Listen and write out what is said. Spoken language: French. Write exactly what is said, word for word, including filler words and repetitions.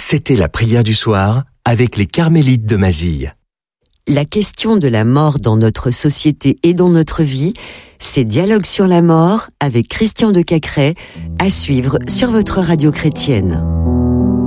C'était la prière du soir avec les Carmélites de Mazille. La question de la mort dans notre société et dans notre vie, c'est Dialogue sur la mort avec Christian de Cacrès, à suivre sur votre radio chrétienne.